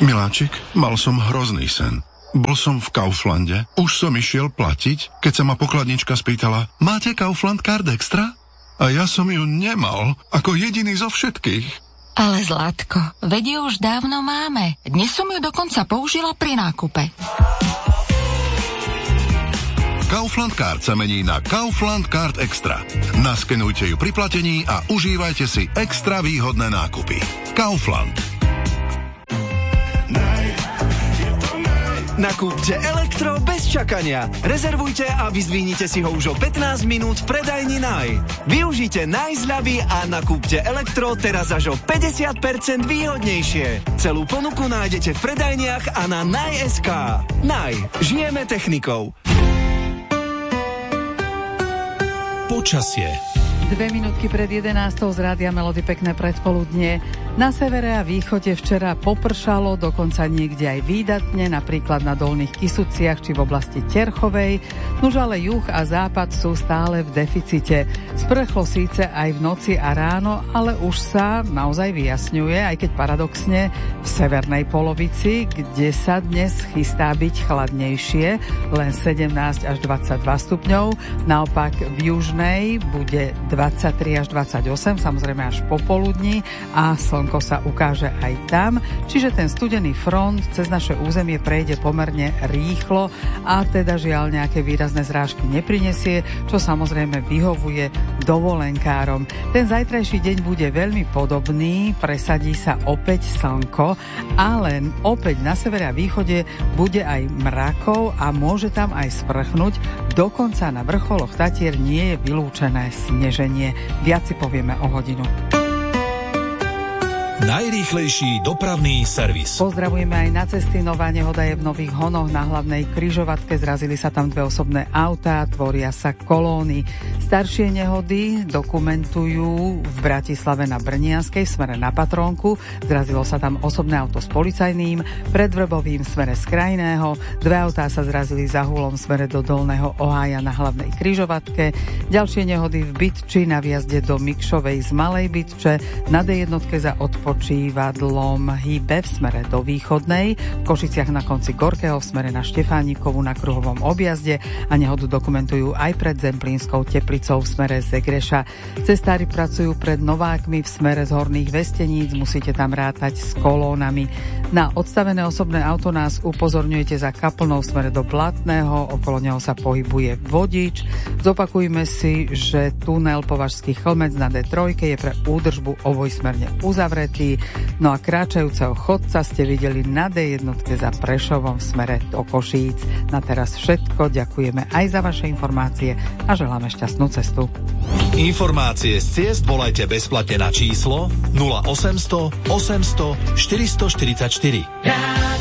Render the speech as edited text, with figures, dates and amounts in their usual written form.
Miláčik, mal som hrozný sen. Bol som v Kauflande, už som išiel platiť, keď sa ma pokladnička spýtala: máte Kaufland Card Extra? A ja som ju nemal, ako jediný zo všetkých. Ale Zlatko, veď ju už dávno máme. Dnes som ju dokonca použila pri nákupe. Kaufland Card sa mení na Kaufland Card Extra. Naskenujte ju pri platení a užívajte si extra výhodné nákupy. Kaufland. Nakúpte elektro bez čakania. Rezervujte a vyzvihnite si ho už o 15 minút v predajni Naj. Využite Naj zľavy a nakúpte elektro teraz až o 50% výhodnejšie. Celú ponuku nájdete v predajniach a na Naj.sk. Naj. Žijeme technikou. Počasie. 2 minútky pred 11. z Rádia Melody, pekné predpoludnie. Na severe a východe včera popršalo, dokonca niekde aj výdatne, napríklad na Dolných Kysuciach či v oblasti Terchovej. Nuž ale juh a západ sú stále v deficite. Sprchlo síce aj v noci a ráno, ale už sa naozaj vyjasňuje, aj keď paradoxne v severnej polovici, kde sa dnes chystá byť chladnejšie, len 17 až 22 stupňov. Naopak v južnej bude 23 až 28, samozrejme až popoludní, a slnko sa ukáže aj tam, čiže ten studený front cez naše územie prejde pomerne rýchlo a teda žiaľ nejaké výrazné zrážky neprinesie, čo samozrejme vyhovuje dovolenkárom. Ten zajtrajší deň bude veľmi podobný, presadí sa opäť slnko, ale opäť na severe a východe bude aj mrakov a môže tam aj sprchnúť, dokonca na vrcholoch Tatier nie je vylúčené sneženie. Viac si povieme o hodinu. Najrýchlejší dopravný servis. Pozdravujeme aj na cesty. Nová nehoda je v Nových Honoch na hlavnej križovatke. Zrazili sa tam 2 osobné autá, tvoria sa kolóny. Staršie nehody dokumentujú v Bratislave na Brnianskej smere na Patrónku. Zrazilo sa tam osobné auto s policajným, pred Vrbovým smere z Krajného. 2 autá sa zrazili za Hulom smere do Dolného Ohája na hlavnej križovatke. Ďalšie nehody v Bytči na vjazde do Mikšovej z Malej Bytče, na D1 za odpočívadlom hýbe v smere do Východnej, v Košiciach na konci Gorkého v smere na Štefánikovu na kruhovom objazde a nehodu dokumentujú aj pred Zemplínskou Teplicou v smere z Egreša. Cestári pracujú pred Novákmi v smere z Horných Vesteníc, musíte tam rátať s kolónami. Na odstavené osobné auto nás upozorňujete za Kaplnou v smere do Blatného, okolo neho sa pohybuje vodič. Zopakujme si, že tunel Považský Chlmec na D3 je pre údržbu obojsmerne uzavretý. No a kráčajúceho chodca ste videli na D1 za Prešovom v smere do Košíc. Na teraz všetko, ďakujeme aj za vaše informácie a želáme šťastnú cestu. Informácie z ciest volajte bezplatne na číslo 0800 800 444.